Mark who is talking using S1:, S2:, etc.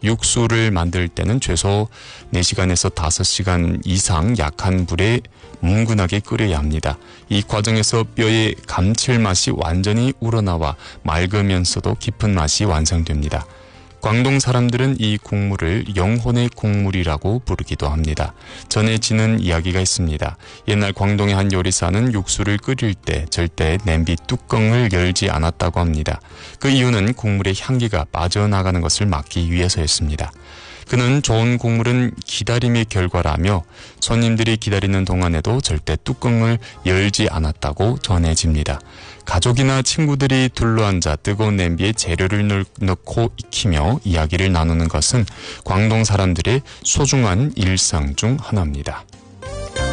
S1: 육수를 만들 때는 최소 4시간에서 5시간 이상 약한 불에 뭉근하게 끓여야 합니다. 이 과정에서 뼈의 감칠맛이 완전히 우러나와 맑으면서도 깊은 맛이 완성됩니다. 광동 사람들은 이 국물을 영혼의 국물이라고 부르기도 합니다. 전해지는 이야기가 있습니다. 옛날 광동의 한 요리사는 육수를 끓일 때 절대 냄비 뚜껑을 열지 않았다고 합니다. 그 이유는 국물의 향기가 빠져나가는 것을 막기 위해서였습니다. 그는 좋은 국물은 기다림의 결과라며 손님들이 기다리는 동안에도 절대 뚜껑을 열지 않았다고 전해집니다. 가족이나 친구들이 둘러앉아 뜨거운 냄비에 재료를 넣고 익히며 이야기를 나누는 것은 광동 사람들의 소중한 일상 중 하나입니다.